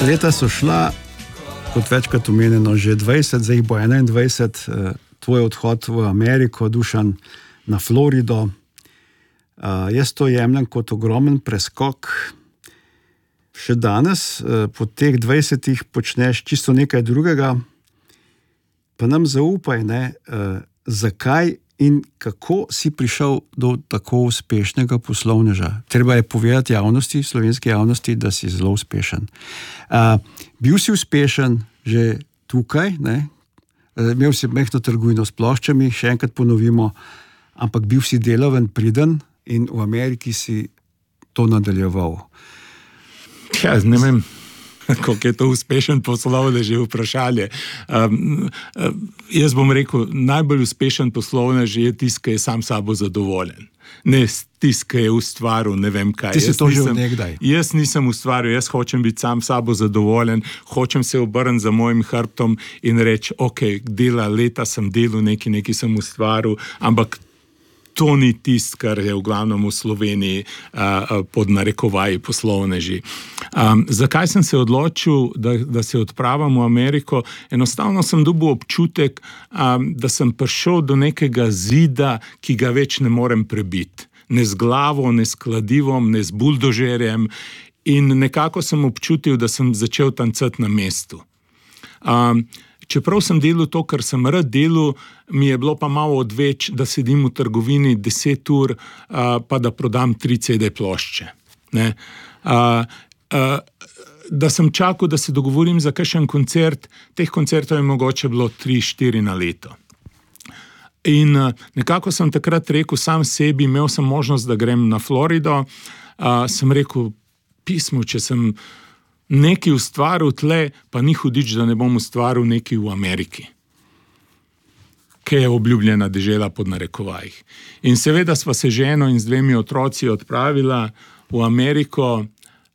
Leta so šla, kot večkrat omenjeno, že 20, zdaj jih bo 21, tvoj odhod v Ameriko, Dušan, na Florido. Jaz to jemljem kot ogromen preskok. Še danes, po teh 20 počneš čisto nekaj drugega, pa nam zaupaj, zakaj in kako si prišel do tako uspešnega poslovneža. Treba je povedati javnosti, slovenski javnosti, da si zelo uspešen. Bil si uspešen že tukaj, imel si mehko trgovino s ploščami, še enkrat ponovimo, ampak bil si delaven, priden in v Ameriki si to nadaljeval. Ja, ne vem, koliko je to uspešen poslovnež, je vprašanje. Jaz bom rekel, najbolj uspešen poslovnež je tisti, ki je sam sabo zadovoljen. Ne tisti, ki je ustvaril, ne vem kaj. Ti si to že nekdaj. Jaz nisem ustvaril, jaz hočem biti sam sabo zadovoljen, hočem se obrniti za mojim hrbtom in reči, ok, leta sem delal, nekaj sem ustvaril, ampak to ni tisto, kar je v glavnem v Sloveniji pod narekovaji poslovneži. Zakaj sem se odločil, da se odpravim v Ameriko? Enostavno sem dobil občutek, da sem prišel do nekega zida, ki ga več ne morem prebiti. Ne z glavo, ne s kladivom, ne z buldožerjem. In nekako sem občutil, da sem začel tancati na mestu. Čeprav sem delal to, kar sem rad delal, mi je bilo pa malo odveč, da sedim v trgovini 10 ur, pa da prodam 3 CD plošče. Da sem čakal, da se dogovorim za kakšen koncert, teh koncertov je mogoče bilo 3-4 na leto. In nekako sem takrat rekel sam sebi, imel sem možnost, da grem na Florido, sem rekel, pismo, če sem nekaj ustvaril tle, pa ni hudič, da ne bom ustvaril nekaj v Ameriki, ki je obljubljena dežela pod narekovajih. In seveda sva se ženo in z 2 otroci odpravila v Ameriko.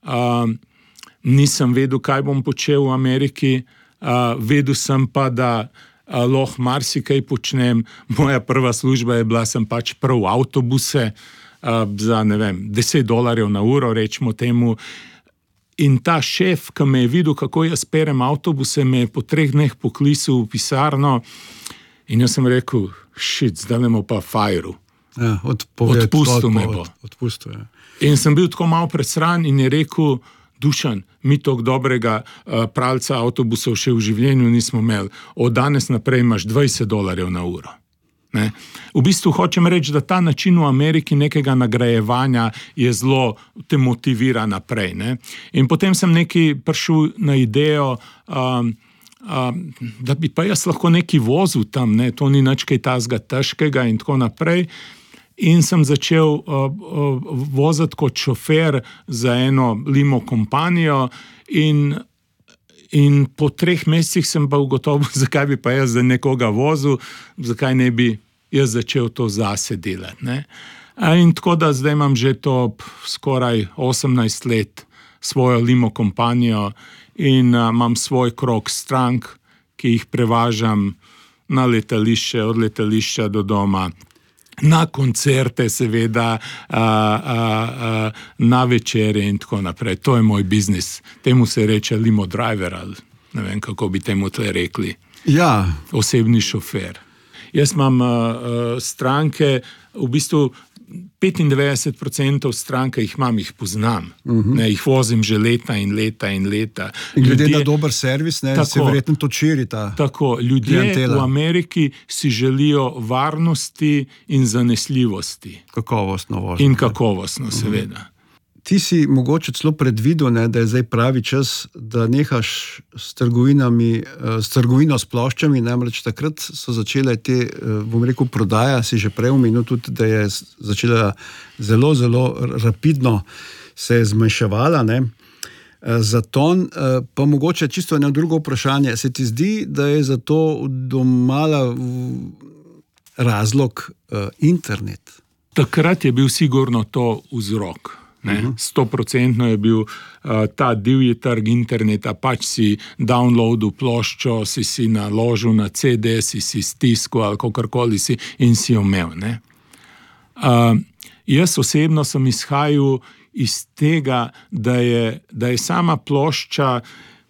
Nisem vedel, kaj bom počel v Ameriki, vedel sem pa, da lahko marsikaj počnem. Moja prva služba je bila, sem pač prav avtobuse za, ne vem, $10 na uro, rečemo temu. In ta šef, ki me je videl, kako jaz perem avtobuse, me je po 3 dneh poklical v pisarno in jaz sem rekel, zdaj bomo pa fajru. Ja, odpustil me bo. Odpustil, ja. In sem bil tako malo presran in je rekel, Dušan, mi toliko dobrega pralca avtobusov še v življenju nismo imeli. Od danes naprej imaš $20 na uro. Ne? V bistvu hočem reči, da ta način v Ameriki nekega nagrajevanja je zelo te motivira naprej. Ne? In potem sem nekaj prišel na idejo, da bi pa jaz lahko nekaj vozil tam, ne? To ni nič kaj tazga težkega in tako naprej. In sem začel voziti kot šofer za eno limo kompanijo in po 3 mesecih sem pa ugotovil, zakaj bi pa jaz za nekoga vozil, zakaj ne bi jaz začel to zase delati. Ne? In tako da zdaj imam že to skoraj 18 let svojo limo kompanijo in imam svoj krog strank, ki jih prevažam na letališče, od letališča do doma, na koncerte seveda, na večere in tako naprej. To je moj biznis. Temu se reče limo driver, ali ne vem, kako bi temu tle rekli. Ja. Osebni šofer. Jaz imam stranke, v bistvu 95% stranke jih imam, jih poznam. Ne, jih vozim že leta in leta in leta. In glede na dober servis, se verjetno to širi ta tako, ljudje klientela v Ameriki si želijo varnosti in zanesljivosti. Kakovostno vožnjo. In kakovostno, seveda. Ti si mogoče celo predvidel, da je zdaj pravi čas, da nehaš s trgovino s ploščami, namreč takrat so začele te, bom rekel, prodaja, si že prej omenil tudi, da je začela zelo, zelo rapidno se je zmanjševala, Zaton, pa mogoče čisto eno drugo vprašanje. Se ti zdi, da je za to domala razlog internet? Takrat je bil sigurno to vzrok. 100% je bil ta divji trg interneta, pač si downloadil ploščo, si naložil na CD, si stiskal ali kakorkoli si in si jo imel. Jaz osebno sem izhajal iz tega, da je sama plošča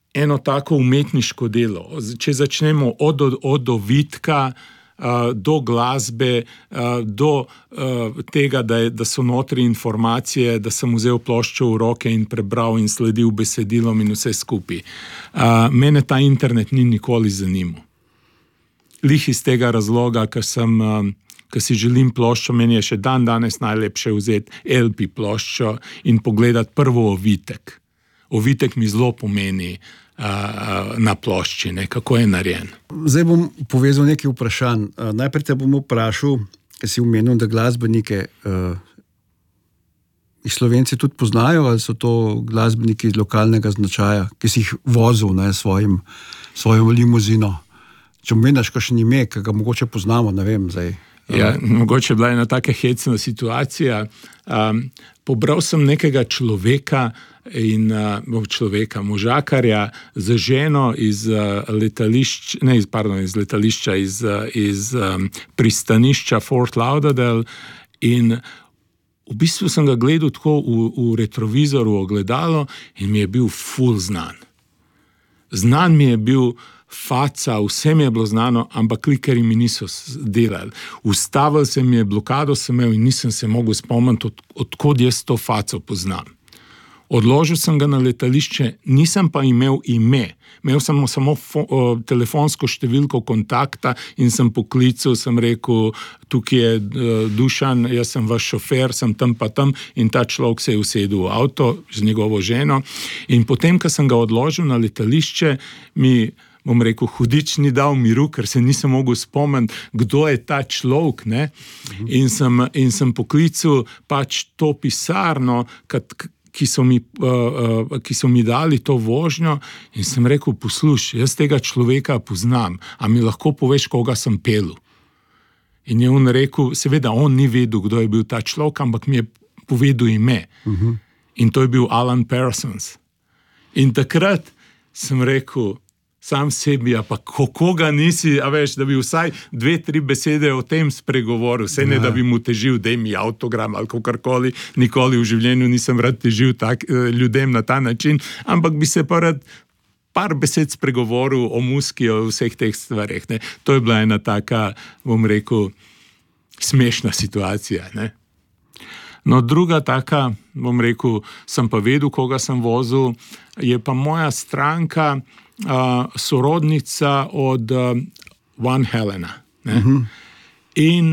eno tako umetniško delo. Če začnemo od ovitka do glasbe, do tega, da so notri informacije, da sem vzel ploščo v roke in prebral in sledil besedilom in vse skupaj. Mene ta internet ni nikoli zanimal. Lih iz tega razloga, ker si želim ploščo, meni je še danes najlepše vzeti LP ploščo in pogledati prvo ovitek. Ovitek mi zelo pomeni na plošči, kako je narejen. Zdaj bom povezal nekaj vprašanj. Najprej te bom vprašal, ker si omenil, da glasbenike jih Slovenci tudi poznajo, ali so to glasbeniki iz lokalnega značaja, ki si jih vozil svojo limuzino. Če omeniš kakšen ime, ki ga mogoče poznamo, ne vem zdaj. Ja, mogoče je bila ena taka hecna situacija. Pobral sem nekega človeka, možakarja z ženo iz letališča, iz pristanišča Fort Lauderdale, in v bistvu sem ga gledal tako v retrovizoru ogledalo in mi je bil ful znan. Znan mi je bil faca, vse mi je bilo znano, ampak klikerji mi niso delali. Ustavil se mi je, blokado sem imel in nisem se mogel spomniti, odkod jaz to faco poznam. Odložil sem ga na letališče, nisem pa imel ime. Imel sem samo telefonsko številko kontakta in sem poklical, sem rekel, tukaj je Dušan, jaz sem vaš šofer, sem tam pa tam, in ta človek se je usedel v avto z njegovo ženo. In potem, ko sem ga odložil na letališče, mi, bom rekel, hudič ni dal miru, ker se nisem mogel spomniti, kdo je ta človek, ne? In sem poklical pač to pisarno, ki so mi dali to vožnjo, in sem rekel, poslušaj, jaz tega človeka poznam, a mi lahko poveš, koga sem pelil? In je on rekel, seveda on ni vedel, kdo je bil ta človek, ampak mi je povedal ime. In to je bil Alan Parsons. In takrat sem rekel sam sebi, pa koga nisi, a veš, da bi vsaj 2-3 besede o tem spregovoril, vse ne, da bi mu težil, daj mi avtogram ali kakorkoli, nikoli v življenju nisem rad težil ljudem na ta način, ampak bi se pa rad par besed spregovoril o muski, o vseh teh stvareh, ne. To je bila ena taka, bom rekel, smešna situacija, ne. No, druga taka, bom rekel, sem pa vedel, koga sem vozil, je pa moja stranka, sorodnica od Van Halena. In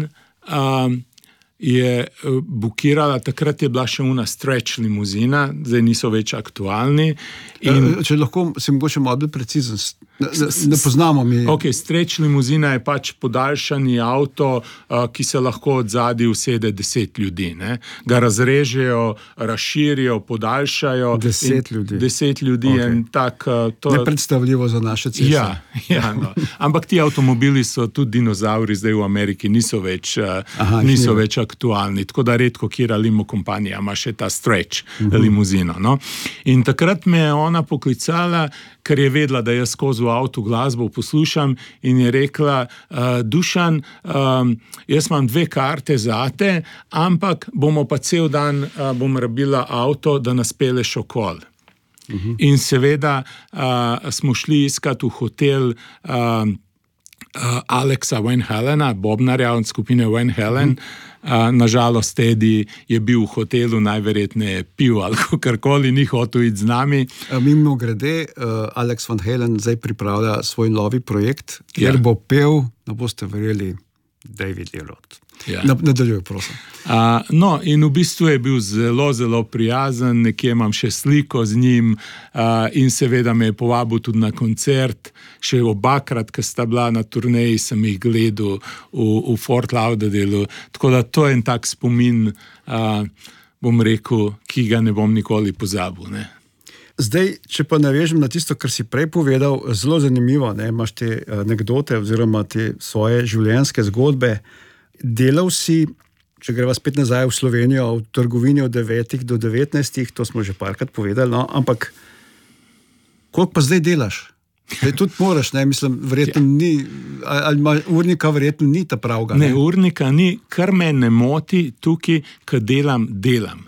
je bukirala, takrat je bila še una stretch limuzina, zdaj niso več aktualni. Če lahko si mogoče malo bolj precizen, ne poznamo mi. Ok, stretch limuzina je pač podaljšani avto, ki se lahko od zadaj usede 10 ljudi. Ne? Ga razrežejo, razširijo, podaljšajo. 10 ljudi. 10 ljudi. Okay. Nepredstavljivo za naše ceste. Ja, no. Ampak ti avtomobili so tudi dinozauri, zdaj v Ameriki niso več aktualni, tako da redko kjera limo kompanija ima še ta stretch limuzino. No? In takrat me je ona poklicala, ker je vedela, da jaz skozi v avtu glasbo poslušam, in je rekla, Dušan, jaz imam 2 karte zate, ampak bomo pa cel dan bom rabila avto, da nas peleš okol. In seveda smo šli iskat v hotel Alexa Van Halena, bobnarja od skupine Van Halen. Nažalost, Teddy je bil v hotelu, najverjetneje pil ali kakorkoli, ni hotel iti z nami. Mimogrede, Alex Van Halen zdaj pripravlja svoj novi projekt, kjer bo pel, ne boste verjeli, David Lee Roth. Nadaljuj, prosim. No, in v bistvu je bil zelo, zelo prijazen, nekje imam še sliko z njim, in seveda me je povabil tudi na koncert, še obakrat, ko sta bila na turneji, sem jih gledal v Fort Lauderdale, tako da to je en tak spomin, bom rekel, ki ga ne bom nikoli pozabil, ne. Zdaj, če pa navežem na tisto, kar si prej povedal, zelo zanimivo, ne, imaš te anekdote oziroma te svoje življenjske zgodbe. Delal si, če greva spet nazaj v Slovenijo, v trgovini od 9 do 19, to smo že parkrat povedali, no, ampak koliko pa zdaj delaš? Zdaj tudi moraš, ne, mislim, verjetno ni, ali ima urnika verjetno ni ta pravga. Ne, urnika ni, kar me ne moti tukaj, ko delam.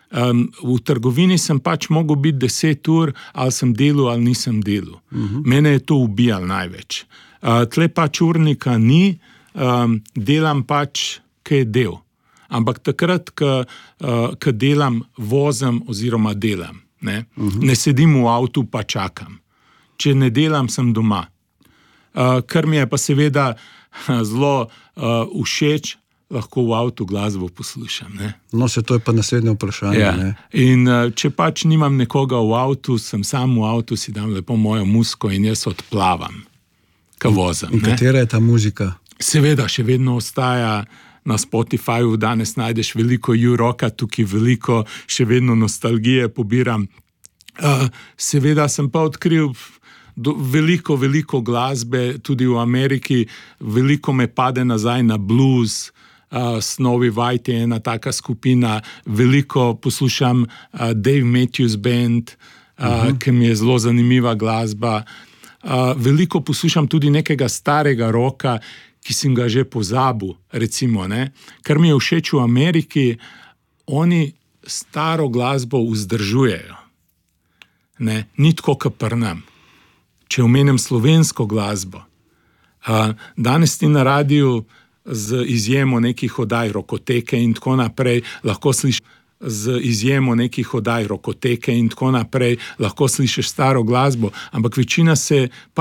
V trgovini sem pač mogel biti 10 ur, ali sem delal ali nisem delal. Mene je to ubijalo največ. Tle pač urnika ni, delam pač, kaj je del. Ampak takrat, ko delam, vozim oziroma delam. Ne sedim v avtu pa čakam. Če ne delam, sem doma. Kar mi je pa seveda zelo všeč, lahko v avtu glasbo poslušam. Ne? No, to je pa naslednje vprašanje. Ja. Ne? In če pač nimam nekoga v avtu, sem sam v avtu, si dam lepo mojo muziko in jaz odplavam, ko vozim. In katera je ta muzika? Seveda, še vedno ostaja na Spotifyju, danes najdeš veliko U-rocka, tukaj veliko, še vedno nostalgije pobiram. Seveda sem pa odkril veliko glasbe, tudi v Ameriki, veliko me pade nazaj na blues, Snowy White je ena taka skupina, veliko poslušam Dave Matthews Band, ki mi je zelo zanimiva glasba. Veliko poslušam tudi nekega starega rocka, ki sem ga že pozabil, recimo. Ne? Kar mi je všeč v Ameriki, oni staro glasbo vzdržujejo. Ne? Ni tako, kot pri nam. Če omenim slovensko glasbo. Danes ti na radiju z izjemo nekih oddaj Rokoteke in tako naprej, lahko slišiš staro glasbo, ampak večina se